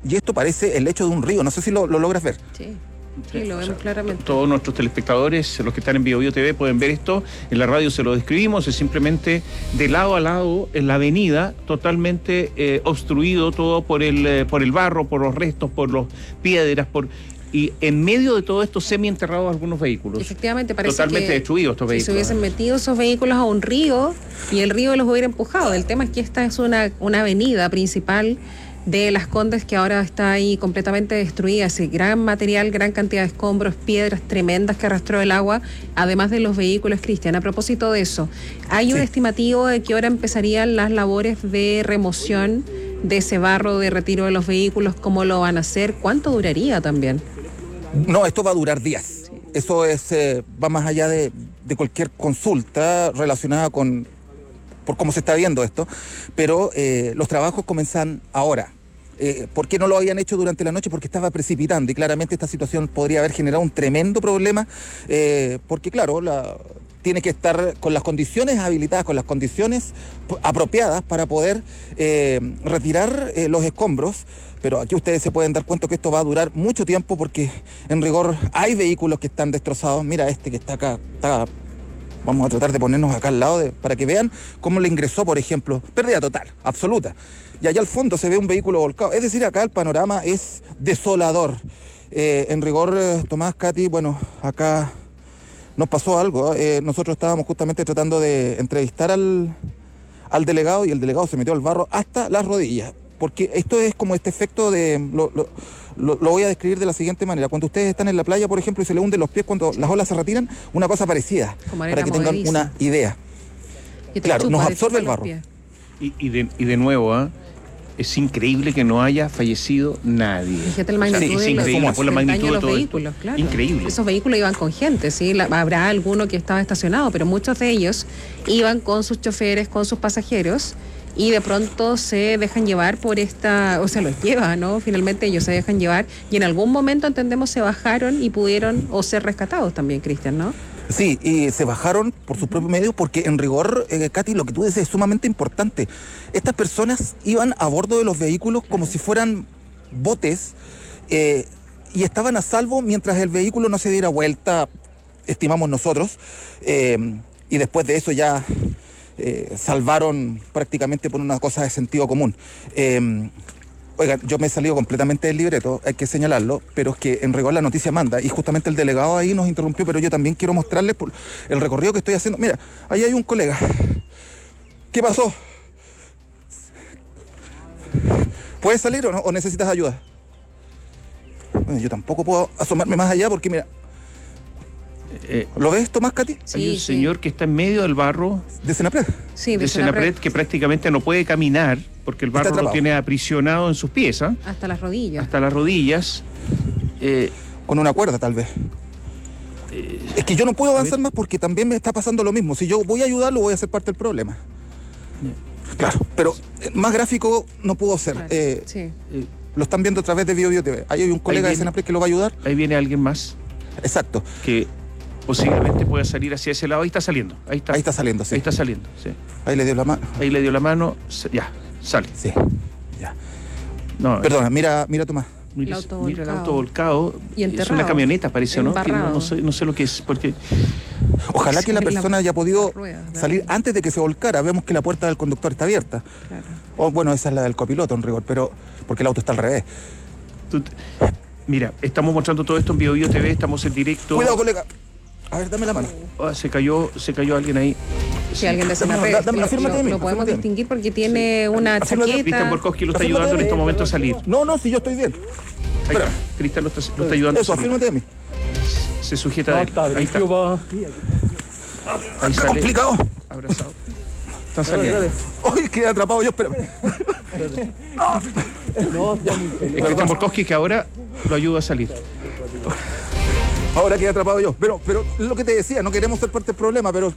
y esto parece el lecho de un río. No sé si lo logras ver. Sí. Sí, lo vemos claramente. Todos nuestros telespectadores, los que están en Bio TV, pueden ver esto. En la radio se lo describimos, es simplemente de lado a lado en la avenida, totalmente obstruido todo por el barro, por los restos, por las piedras, y en medio de todo esto semienterrados algunos vehículos. Efectivamente, parece totalmente que destruidos estos vehículos. Si se hubiesen metido esos vehículos a un río y el río los hubiera empujado. El tema es que esta es una avenida principal de Las Condes que ahora está ahí completamente destruida. Ese gran material, gran cantidad de escombros, piedras tremendas que arrastró el agua, además de los vehículos, Cristian. A propósito de eso, ¿hay un estimativo de qué hora empezarían las labores de remoción de ese barro, de retiro de los vehículos? ¿Cómo lo van a hacer? ¿Cuánto duraría también? No, esto va a durar días. Eso va más allá de cualquier consulta relacionada por cómo se está viendo esto, pero los trabajos comienzan ahora. ¿Por qué no lo habían hecho durante la noche? Porque estaba precipitando y claramente esta situación podría haber generado un tremendo problema, porque claro, tiene que estar con las condiciones habilitadas, con las condiciones apropiadas para poder retirar los escombros. Pero aquí ustedes se pueden dar cuenta que esto va a durar mucho tiempo porque en rigor hay vehículos que están destrozados. Mira este que está acá, vamos a tratar de ponernos acá al lado para que vean cómo le ingresó, por ejemplo, pérdida total, absoluta. Y allá al fondo se ve un vehículo volcado. Es decir, acá el panorama es desolador. En rigor, Tomás, Katy, bueno, acá nos pasó algo. Nosotros estábamos justamente tratando de entrevistar al delegado y el delegado se metió al barro hasta las rodillas. Porque esto es como este efecto de... Lo voy a describir de la siguiente manera. Cuando ustedes están en la playa, por ejemplo, y se le hunden los pies cuando las olas se retiran, una cosa parecida, para que tengan una idea. Claro, nos absorbe el barro. Y de nuevo, es increíble que no haya fallecido nadie. Fíjate el magnitud es increíble por la magnitud de todo vehículos, esto. claro. Increíble. Esos vehículos iban con gente, ¿sí? Habrá alguno que estaba estacionado, pero muchos de ellos iban con sus choferes, con sus pasajeros, y de pronto se dejan llevar por los lleva, ¿no? Finalmente ellos se dejan llevar y en algún momento, entendemos, se bajaron y pudieron ser rescatados también, Cristian, ¿no? Sí, y se bajaron por sus propios medios porque en rigor, Katy, lo que tú dices es sumamente importante. Estas personas iban a bordo de los vehículos como si fueran botes y estaban a salvo mientras el vehículo no se diera vuelta, estimamos nosotros, y después de eso ya... salvaron prácticamente por una cosa de sentido común. Oigan, yo me he salido completamente del libreto, hay que señalarlo, pero es que en rigor la noticia manda, y justamente el delegado ahí nos interrumpió, pero yo también quiero mostrarles por el recorrido que estoy haciendo. Mira, ahí hay un colega. ¿Qué pasó? ¿Puedes salir o no? ¿O necesitas ayuda? Bueno, yo tampoco puedo asomarme más allá porque mira... ¿Lo ves, Tomás, Katy? Sí, hay un señor que está en medio del barro. ¿De Senapred? Sí, de Senapred, que prácticamente no puede caminar porque el barro lo tiene aprisionado en sus pies. Hasta las rodillas. Hasta las rodillas. Con una cuerda, tal vez. Es que yo no puedo avanzar más porque también me está pasando lo mismo. Si yo voy a ayudarlo, voy a ser parte del problema. Claro, pero más gráfico no puedo ser. Claro. Sí. Lo están viendo a través de Bio TV. Ahí hay un colega de Senapred que lo va a ayudar. Ahí viene alguien más. Exacto. Que posiblemente pueda salir hacia ese lado. Ahí está saliendo. Ahí está saliendo, sí. Ahí está saliendo, sí. Ahí le dio la mano. Ahí le dio la mano. Ya, sale. Sí, ya. No, perdona, mira Tomás. Mira el auto volcado. Y enterrado. Es una camioneta, parece, ¿no? No sé lo que es, porque... Ojalá que la persona haya podido salir antes de que se volcara. Vemos que la puerta del conductor está abierta. Claro. O bueno, esa es la del copiloto en rigor, pero porque el auto está al revés. Mira, estamos mostrando todo esto en Bio TV, estamos en directo. Cuidado, colega. A ver, dame la mano. Se cayó alguien ahí. Sí, alguien de Senapred. Lo podemos distinguir porque tiene una chaqueta. Cristian Borkowski lo está ayudando en este momento a salir. No, si yo estoy bien. Ahí está. Cristian lo está ayudando. Eso, afírmate de mí. Se sujeta de él. Ahí está. Ahí sale. Complicado. Abrazado. Están saliendo. Uy, quedé atrapado yo, espérame. Es Cristian Borkowski que ahora lo ayuda a salir. Ahora quedé atrapado yo. Pero lo que te decía, no queremos ser parte del problema, pero...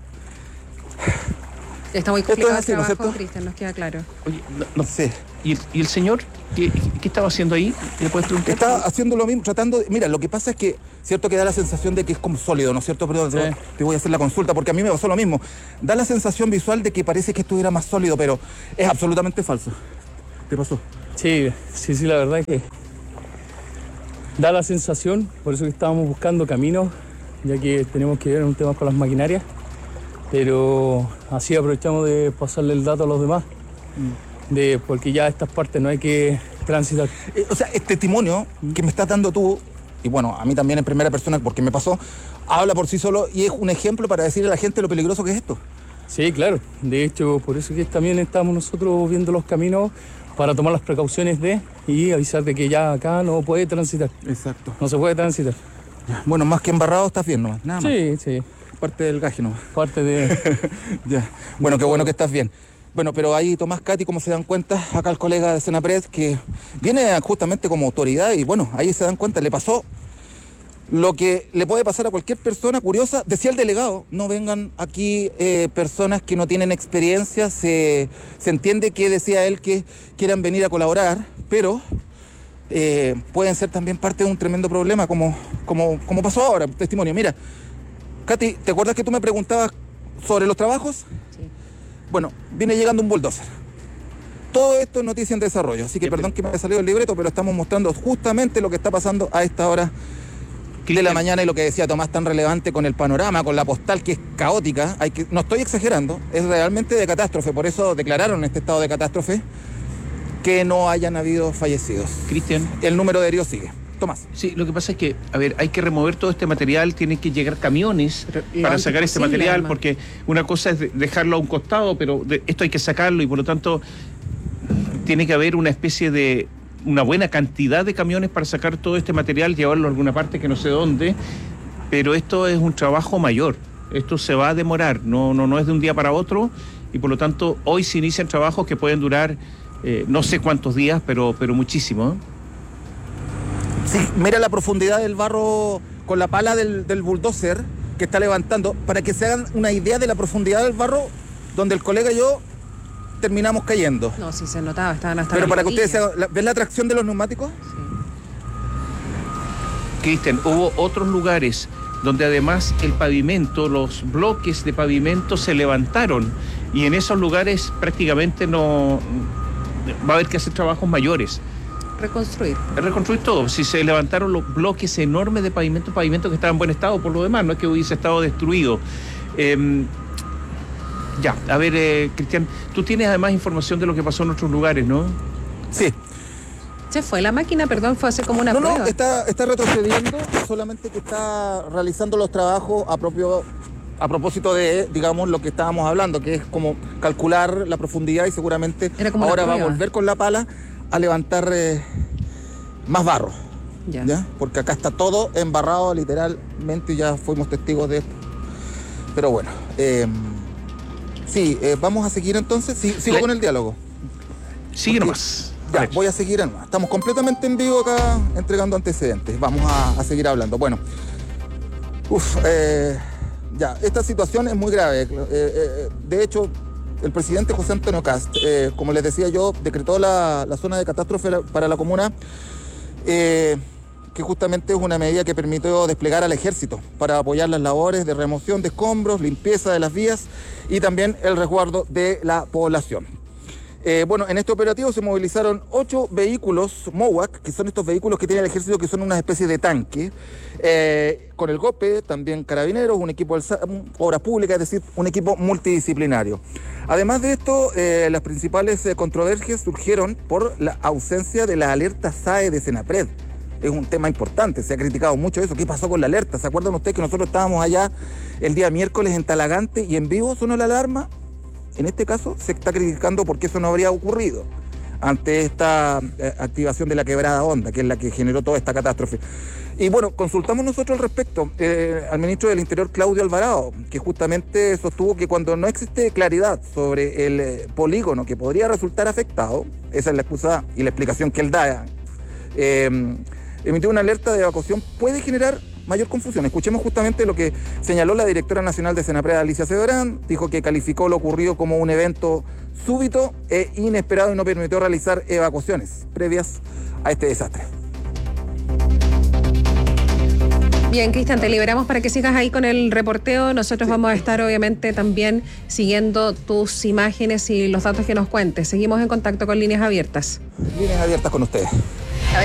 Está muy complicado el así, trabajo, ¿no es Cristian, nos queda claro. Oye, no sé. ¿Y el señor? ¿Qué estaba haciendo ahí? ¿Le puedes preguntar? Está haciendo lo mismo, tratando de... Mira, lo que pasa es que, cierto que da la sensación de que es como sólido, ¿no es cierto? Pero sí. Te voy a hacer la consulta, porque a mí me pasó lo mismo. Da la sensación visual de que parece que estuviera más sólido, pero es absolutamente falso. ¿Te pasó? Sí, la verdad es que da la sensación, por eso que estábamos buscando caminos, ya que tenemos que ver un tema con las maquinarias, pero así aprovechamos de pasarle el dato a los demás, porque ya estas partes no hay que transitar. O sea, este testimonio que me estás dando tú, y bueno, a mí también en primera persona porque me pasó, habla por sí solo y es un ejemplo para decirle a la gente lo peligroso que es esto. Sí, claro. De hecho, por eso que también estamos nosotros viendo los caminos para tomar las precauciones y avisar de que ya acá no puede transitar. Exacto. No se puede transitar. Bueno, más que embarrado estás bien, ¿no? Nada más. Sí. Parte del gaje, ¿no? Parte de... Ya. Bueno, qué bueno que estás bien. Bueno, pero ahí Tomás, Katy, como se dan cuenta, acá el colega de Senapred, que viene justamente como autoridad y bueno, ahí se dan cuenta, le pasó lo que le puede pasar a cualquier persona curiosa. Decía el delegado, no vengan aquí personas que no tienen experiencia, se entiende que decía él que quieran venir a colaborar, pero pueden ser también parte de un tremendo problema, como pasó ahora, testimonio. Mira, Katy, ¿te acuerdas que tú me preguntabas sobre los trabajos? Sí. Bueno, viene llegando un bulldozer. Todo esto es noticia en desarrollo, así que perdón que me haya salido el libreto, pero estamos mostrando justamente lo que está pasando a esta hora de la mañana y lo que decía Tomás tan relevante con el panorama, con la postal que es caótica. No estoy exagerando, es realmente de catástrofe, por eso declararon este estado de catástrofe, que no hayan habido fallecidos. Cristian. El número de heridos sigue. Tomás. Sí, lo que pasa es que, a ver, hay que remover todo este material, tienen que llegar camiones para sacar este material, además. Porque una cosa es dejarlo a un costado, pero esto hay que sacarlo y por lo tanto tiene que haber una especie de una buena cantidad de camiones para sacar todo este material, llevarlo a alguna parte que no sé dónde, pero esto es un trabajo mayor, esto se va a demorar, no es de un día para otro y por lo tanto hoy se inician trabajos que pueden durar no sé cuántos días, pero muchísimo, ¿eh? Sí, mira la profundidad del barro con la pala del bulldozer que está levantando, para que se hagan una idea de la profundidad del barro donde el colega y yo terminamos cayendo. No, sí se notaba, estaban hasta pero las para que rodillas. ustedes se hagan, ¿ven la tracción de los neumáticos? Sí. Cristian, hubo otros lugares donde además el pavimento, los bloques de pavimento se levantaron y en esos lugares prácticamente no va a haber que hacer trabajos mayores. Reconstruir todo. Si se levantaron los bloques enormes de pavimento que estaban en buen estado por lo demás, no es que hubiese estado destruido. Ya, a ver, Cristian, tú tienes además información de lo que pasó en otros lugares, ¿no? Sí. Se fue la máquina, perdón, fue hace como una prueba. No, está retrocediendo, solamente que está realizando los trabajos a propósito de, digamos, lo que estábamos hablando, que es como calcular la profundidad y seguramente ahora va a volver con la pala a levantar más barro. ¿Ya? Porque acá está todo embarrado literalmente y ya fuimos testigos de esto. Pero bueno, vamos a seguir entonces. Sigo con el diálogo. Sigue nomás. Ya, voy a seguir nomás. Estamos completamente en vivo acá entregando antecedentes. Vamos a seguir hablando. Bueno, esta situación es muy grave. De hecho, el presidente José Antonio Kast, como les decía yo, decretó la zona de catástrofe para la comuna, que justamente es una medida que permitió desplegar al ejército para apoyar las labores de remoción de escombros, limpieza de las vías y también el resguardo de la población. En este operativo se movilizaron 8 vehículos MOWAC, que son estos vehículos que tiene el ejército, que son una especie de tanque, con el GOPE, también carabineros, un equipo de obras públicas, es decir, un equipo multidisciplinario. Además de esto, las principales controversias surgieron por la ausencia de la alerta SAE de Senapred. Es un tema importante, se ha criticado mucho eso. ¿Qué pasó con la alerta? ¿Se acuerdan ustedes que nosotros estábamos allá el día miércoles en Talagante y en vivo sonó la alarma? En este caso se está criticando porque eso no habría ocurrido ante esta activación de la quebrada Honda, que es la que generó toda esta catástrofe. Y bueno, consultamos nosotros al respecto al ministro del Interior, Claudio Alvarado, que justamente sostuvo que cuando no existe claridad sobre el polígono que podría resultar afectado, esa es la excusa y la explicación que él da, emitir una alerta de evacuación puede generar mayor confusión. Escuchemos justamente lo que señaló la directora nacional de Senapred, Alicia Cedorán. Dijo que calificó lo ocurrido como un evento súbito e inesperado y no permitió realizar evacuaciones previas a este desastre. Bien, Cristian, te liberamos para que sigas ahí con el reporteo. Nosotros vamos a estar obviamente también siguiendo tus imágenes y los datos que nos cuentes. Seguimos en contacto con Líneas Abiertas. Líneas Abiertas con ustedes.